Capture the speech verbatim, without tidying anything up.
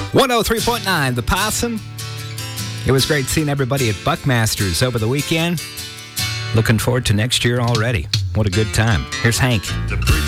one oh three point nine, The Possum. It was great seeing everybody at Buckmasters over the weekend. Looking forward to next year already. What a good time. Here's Hank. The